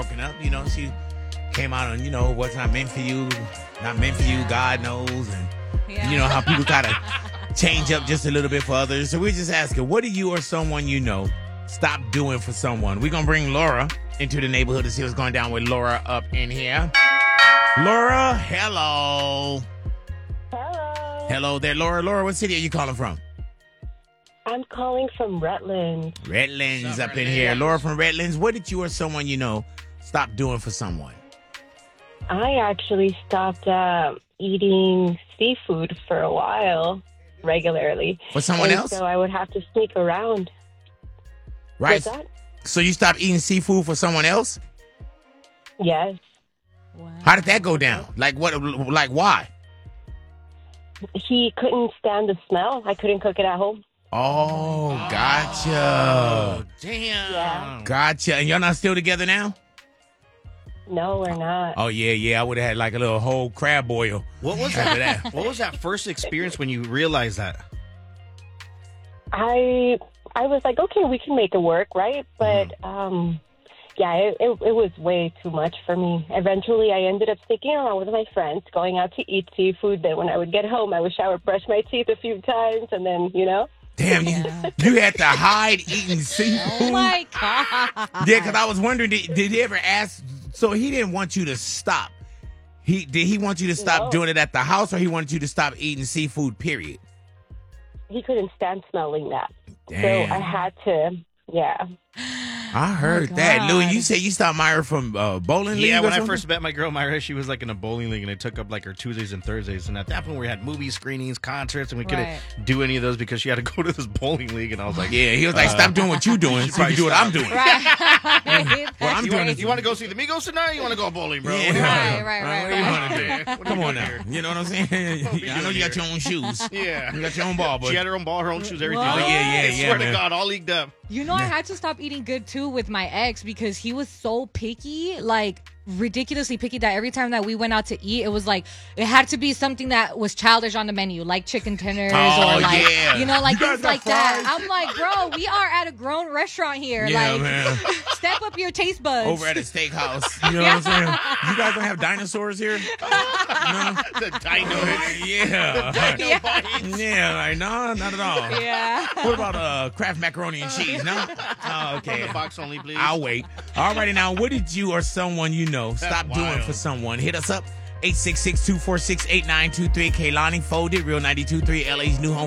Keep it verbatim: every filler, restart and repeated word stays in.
broken up. You know, she came out on, you know, what's not meant for you, not meant for you, God knows. And Yeah. you know how people kind of change up just a little bit for others. So we're just asking, what do you or someone you know stop doing for someone? We're going to bring Laura into the neighborhood to see what's going down with Laura up in here. Laura, hello. Hello. Hello there, Laura. Laura, what city are you calling from? I'm calling from Rutland. Redlands up in here. Laura from Redlands, what did you or someone you know stop doing for someone? I actually stopped uh, eating seafood for a while regularly. For someone and else? So I would have to sneak around. Right. What's that? So you stopped eating seafood for someone else? Yes. Wow. How did that go down? Like what? Like why? He couldn't stand the smell. I couldn't cook it at home. Oh, gotcha. Oh, damn. Yeah. Gotcha. And y'all not still together now? No, we're not. Oh, yeah, yeah. I would have had like a little whole crab boil. What was After that? that. What was that first experience when you realized that? I I was like, okay, we can make it work, right? But um, yeah, it, it it was way too much for me. Eventually, I ended up sticking around with my friends, going out to eat seafood. Then when I would get home, I would shower, brush my teeth a few times, and then you know. Damn, you, you had to hide eating seafood? Oh my god. Yeah, because I was wondering, did, did he ever ask? So he didn't want you to stop. He Did he want you to stop No. doing it at the house, or he wanted you to stop eating seafood, period? He couldn't stand smelling that. Damn. So I had to, yeah. I heard that. God. Louis, you said you stopped Myra from uh, bowling league Yeah, or when I something? first met my girl Myra, she was like in a bowling league, and it took up like her Tuesdays and Thursdays. And at that point, we had movie screenings, concerts, and we couldn't Right. do any of those because she had to go to this bowling league. And I was like, Yeah, he was like, stop doing what you doing so you can do what I'm doing. Right. Well, I'm you, doing want, this- you want to go see the Migos tonight? Or you want to go bowling, bro? Yeah. What do you want? Right, right, right, What do you right. want to do? What are Come you on doing now. here? You know what I'm saying? What are we I know doing you got here? your own shoes. Yeah. You got your own ball, but She had her own ball, her own shoes, everything. Oh, Like, yeah, yeah, I yeah, swear man. to God, all leagued up. You know, I had to stop eating good too with my ex because he was so picky, like ridiculously picky, that every time that we went out to eat, it was like it had to be something that was childish on the menu, like chicken tenders Oh, or like yeah. you know, like You guys things got like that. fries? I'm like, bro, we are at a grown restaurant here. Yeah, like, man. step up your taste buds. Over at a steakhouse. You know what I'm saying? You guys don't have dinosaurs here? No? The dino. Yeah. Dino Yeah. bites. Yeah, like, no, not at all. Yeah. What about uh, Kraft macaroni and cheese? No? Oh, From okay. the box only, please. I'll wait. Alrighty, now, what did you or someone you know stop doing wild. for someone? Hit us up, eight six six, two four six, eight nine two three. Kaylani Folded, Real ninety-two point three, L A's new home.